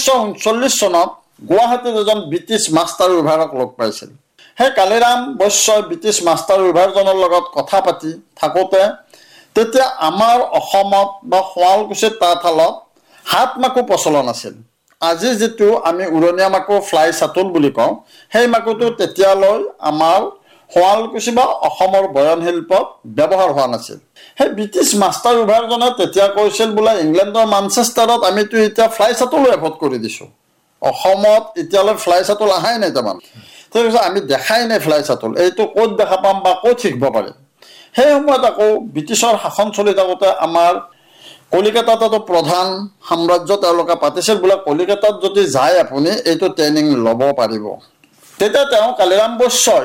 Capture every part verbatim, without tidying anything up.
ঊনচল্লিছ চনত গুৱাহাটীত এজন ব্ৰিটিছ মাষ্টাৰ উইভাৰক লগ পাইছিল। সেই কালিৰাম বৈশ্যই ব্ৰিটিছ মাষ্টাৰ উইভাৰজনৰ লগত কথা পাতি থাকোঁতে তেতিয়া আমাৰ অসমত বা শুৱালকুছিত তাঁতশালত হাত মাকু প্ৰচলন আছিল। আজি যিটো আমি উৰণীয়া মাকু ফ্লাই চাটোল বুলি কওঁ, সেই মাকুটো তেতিয়ালৈ আমাৰ শুৱালকুছি বা অসমৰ বয়ন শিল্পত ব্যৱহাৰ হোৱা নাছিল। সেই ব্ৰিটিছ মাষ্টাৰ উইভাৰজনে তেতিয়া কৈছিল বোলে ইংলেণ্ডৰ মানচেষ্টাৰত আমিতো এতিয়া ফ্লাই চাটোলো এফৰ্ড কৰি দিছোঁ, অসমত এতিয়ালৈ ফ্লাই চাটোল অহাই নাই। তাৰমানে তাৰপিছত আমি দেখাই নাই ফ্লাই চাটোল, এইটো ক'ত দেখা পাম বা ক'ত শিকিব পাৰিম। সেই সময়ত আকৌ ব্ৰিটিছৰ শাসন চলি থাকোঁতে আমাৰ কলিকতাত এটা প্ৰধান সাম্ৰাজ্য তেওঁলোকে পাতিছিল বোলে কলিকতাত যদি যায় আপুনি এইটো ট্ৰেইনিং ল'ব পাৰিব। তেতিয়া তেওঁ কালিৰাম বৈশ্যই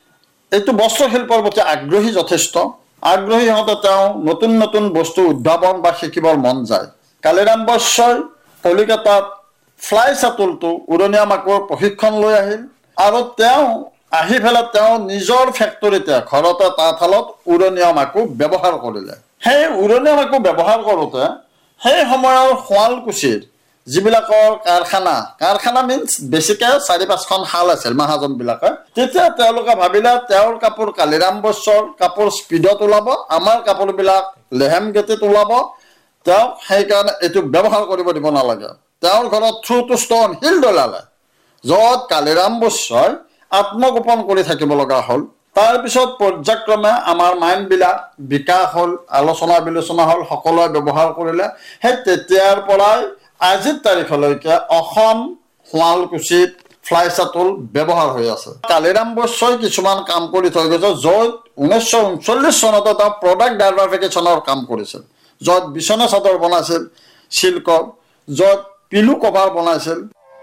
এইটো বস্ত্ৰশিল্পৰ প্ৰতি আগ্ৰহী, যথেষ্ট আগ্ৰহী হওঁতে তেওঁ নতুন নতুন বস্তু উদ্ভাৱন বা শিকিবৰ মন যায়। কালিৰাম বৈশ্যই কলিকতাত ফ্লাই চাটোলটো উৰণীয়া মাকুৰ প্ৰশিক্ষণ লৈ আহিল আৰু তেওঁ আহি পেলাই তেওঁ নিজৰ ফেক্টৰীতে ঘৰতে তাঁতশালত উৰণীয়া মাকু ব্যৱহাৰ কৰিলে। সেই উৰণীয়া মাকু ব্যৱহাৰ কৰোঁতে সেই সময়ৰ শুৱালকুছিৰ যিবিলাকৰ কাৰখানা কাৰখানা মিনছ বেছিকৈ চাৰি পাঁচখন শাল আছিল মহাজনবিলাকে, তেতিয়া তেওঁলোকে ভাবিলে তেওঁৰ কাপোৰ কালিৰাম বৈশ্যৰ কাপোৰ স্পীডত ওলাব, আমাৰ কাপোৰবিলাক লেহেম গতিত ওলাব, তেওঁক সেইকাৰণে এইটো ব্যৱহাৰ কৰিব দিব নালাগে। তেওঁৰ ঘৰত থ্ৰু টু ষ্টন শিল দলালে, য'ত কালিৰাম বৈশ্যই আত্মগোপন কৰি থাকিব লগা হ'ল। তাৰপিছত পৰ্যায়ক্ৰমে আমাৰ মাইণ্ডবিলাক বিকাশ হ'ল, আলোচনা বিলোচনা হ'ল, সকলোৱে ব্যৱহাৰ কৰিলে। সেই তেতিয়াৰ পৰাই আজিৰ তাৰিখলৈকে অসম শুৱালকুছিত ফ্লাই চাটোল ব্যৱহাৰ হৈ আছে। কালিৰাম বৈশ্যই কিছুমান কাম কৰি থৈ গৈছে, য'ত ঊনৈছশ ঊনচল্লিছ চনতে তেওঁ প্ৰডাক্ট ডাইভাৰফিকেশ্যনৰ কাম কৰিছিল, য'ত বিচনা চাদৰ বনাইছিল চিল্কৰ, য'ত পিলো কভাৰ বনাইছিল।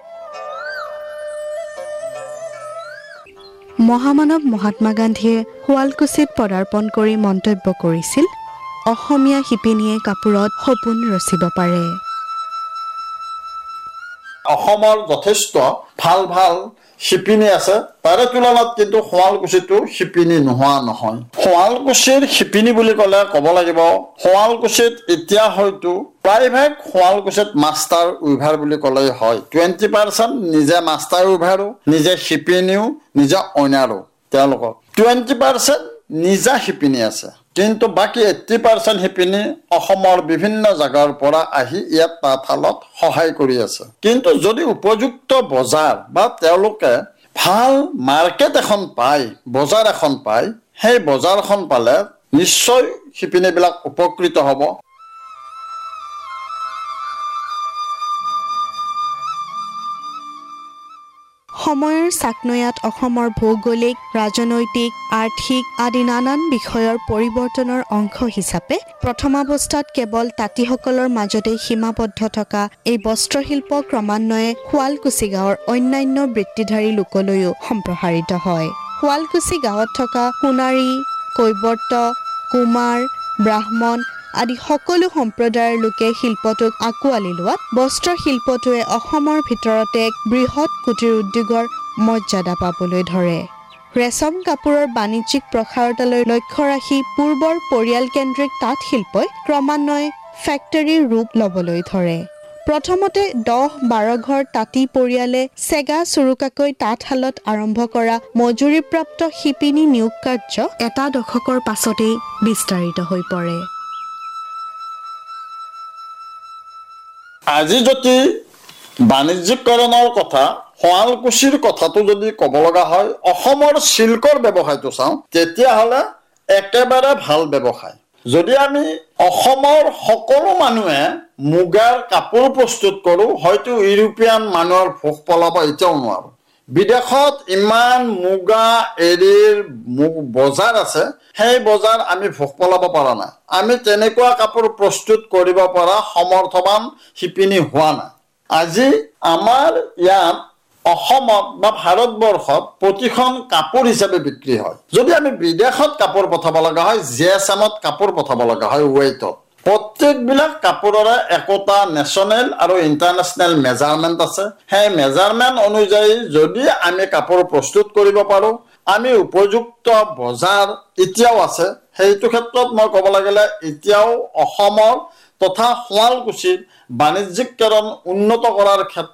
মহামানৱ মহাত্মা গান্ধীয়ে শুৱালকুছিত পদাৰ্পণ কৰি মন্তব্য কৰিছিল, অসমীয়া শিপিনীয়ে কাপোৰত সপোন ৰচিব পাৰে। অসমৰ যথেষ্ট ভাল ভাল শিপিনী আছে, তাৰে তুলনাত কিন্তু শুৱালকুছিতো শিপিনী নোহোৱা নহয়। শুৱালকুছিৰ শিপিনী বুলি ক'লে ক'ব লাগিব, শুৱালকুছিত এতিয়া হয়তো প্ৰায়ভাগ শুৱালকুছিত মাষ্টাৰ উইভাৰ বুলি ক'লেই হয়। টুৱেণ্টি পাৰ্চেণ্ট নিজে মাষ্টাৰ উইভাৰো, নিজে শিপিনীও, নিজে অইনাৰো, তেওঁলোকৰ টুৱেণ্টি পাৰ্চেণ্ট নিজা শিপিনী আছে। কিন্তু বাকী এইট্টি পাৰ্চেণ্ট শিপিনী অসমৰ বিভিন্ন জেগাৰ পৰা আহি ইয়াত তাঁতশালত সহায় কৰি আছে। কিন্তু যদি উপযুক্ত বজাৰ বা তেওঁলোকে ভাল মাৰ্কেট এখন পায়, বজাৰ এখন পায়, সেই বজাৰখন পালে নিশ্চয় শিপিনীবিলাক উপকৃত হ'ব। সময়ৰ চাকনৈয়াত অসমৰ ভৌগোলিক, ৰাজনৈতিক, আৰ্থিক আদি নানান বিষয়ৰ পৰিৱৰ্তনৰ অংশ হিচাপে প্ৰথমাৱস্থাত কেৱল তাঁতীসকলৰ মাজতে সীমাবদ্ধ থকা এই বস্ত্ৰশিল্প ক্ৰমান্বয়ে শুৱালকুছি গাঁৱৰ অন্যান্য বৃত্তিধাৰী লোকলৈও সম্প্ৰসাৰিত হয়। শুৱালকুছি গাঁৱত থকা সোণাৰী, কৈৱৰ্ত, কুমাৰ, ব্ৰাহ্মণ আদি সকলো সম্প্ৰদায়ৰ লোকে শিল্পটোক আঁকোৱালি লোৱাত বস্ত্ৰ শিল্পটোৱে অসমৰ ভিতৰতে এক বৃহৎ কুটিৰ উদ্যোগৰ মৰ্যাদা পাবলৈ ধৰে। ৰেচম কাপোৰৰ বাণিজ্যিক প্ৰসাৰতালৈ লক্ষ্য ৰাখি পূৰ্বৰ পৰিয়ালকেন্দ্ৰিক তাঁত শিল্পই ক্ৰমান্বয়ে ফেক্টৰীৰ ৰূপ ল'বলৈ ধৰে। প্ৰথমতে দহ বাৰ ঘৰ তাঁতী পৰিয়ালে চেগা চুৰুকাকৈ তাঁতশালত আৰম্ভ কৰা মজুৰিপ্ৰাপ্ত শিপিনী নিয়োগ কাৰ্য এটা দশকৰ পাছতেই বিস্তাৰিত হৈ পৰে। আজি যদি বাণিজ্যিকৰণৰ কথা, শুৱালকুছিৰ কথাটো যদি ক'ব লগা হয়, অসমৰ চিল্কৰ ব্যৱসায়টো চাওঁ, তেতিয়াহ'লে একেবাৰে ভাল ব্যৱসায়। যদি আমি অসমৰ সকলো মানুহে মুগাৰ কাপোৰ প্ৰস্তুত কৰোঁ, হয়তো ইউৰোপীয়ান মানুহৰ ভোগ পলাব এতিয়াও নোৱাৰোঁ। বিদেশত ইমান মুগা এৰীৰ বজাৰ আছে, সেই বজাৰ আমি ভোগ পলাব পৰা নাই। আমি তেনেকুৱা কাপোৰ প্ৰস্তুত কৰিব পৰা সমৰ্থবান শিপিনী হোৱা নাই। আজি আমাৰ ইয়াত অসমত বা ভাৰতবৰ্ষত প্ৰতিখন কাপোৰ হিচাপে বিক্ৰী হয়। যদি আমি বিদেশত কাপোৰ পঠাব লগা হয়, জি এছ এমত কাপোৰ পঠাব লগা হয় ৱেইটত, প্ৰত্যেকবিলাক কাপোৰৰে একোটা নেশ্যনেল আৰু ইণ্টাৰনেশ্যনেল মেজাৰমেণ্ট আছে। সেই মেজাৰমেণ্ট অনুযায়ী যদি আমি কাপোৰ প্ৰস্তুত কৰিব পাৰোঁ, আমি উপযুক্ত বজাৰ এতিয়াও আছে। সেইটো ক্ষেত্ৰত মই ক'ব লাগিলে এতিয়াও অসমৰ তথা শুৱালকুছিৰ বাণিজ্যিকৰণ উন্নত কৰাৰ ক্ষেত্ৰত